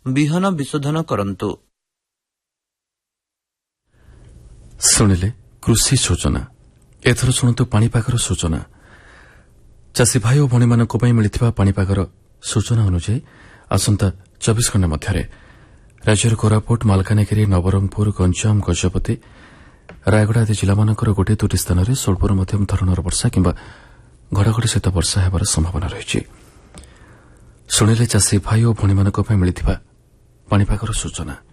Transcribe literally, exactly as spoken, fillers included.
ବିହନ ବିଶୋଧନ କରନ୍ତୁ। ଶୁଣିଲେ କୃଷି ସୂଚନା। ଏଥର ଶୁଣନ୍ତୁ ପାଣିପାଗର ସୂଚନା। ଚାଷୀ ଭାଇ ଓ ଭଉଣୀମାନଙ୍କ ପାଇଁ ମିଳିଥିବା ପାଣିପାଗର ସୂଚନା ଅନୁଯାୟୀ ଆସନ୍ତା ଚବିଶ ଘଣ୍ଟା ମଧ୍ୟରେ ରାଜ୍ୟର କୋରାପୁଟ, ମାଲକାନଗିରି, ନବରଙ୍ଗପୁର, ଗଞ୍ଜାମ, ଗଜପତି, ରାୟଗଡ଼ା ଆଦି ଜିଲ୍ଲାମାନଙ୍କର ଗୋଟିଏ ଦୁଇଟି ସ୍ଥାନରେ ସ୍ୱଳ୍ପରୁ ମଧ୍ୟମ ଧରଣର ବର୍ଷା କିମ୍ବା ଘଡ଼ଘଡ଼ି ସହିତ ବର୍ଷା ହେବାର ସମ୍ଭାବନା ରହିଛି। ଶୁଣିଲେ ଚାଷୀ ଭାଇ ଓ ଭଉଣୀମାନଙ୍କ ପାଇଁ ମିଳିଥିବା ପାଣିପାଗର ସୂଚନା।